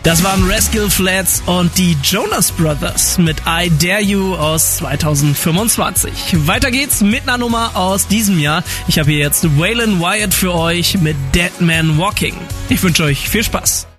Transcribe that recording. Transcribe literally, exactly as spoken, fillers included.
Das waren Rascal Flatts und die Jonas Brothers mit I Dare You aus zweitausendfünfundzwanzig. Weiter geht's mit einer Nummer aus diesem Jahr. Ich habe hier jetzt Waylon Wyatt für euch mit Dead Man Walking. Ich wünsche euch viel Spaß.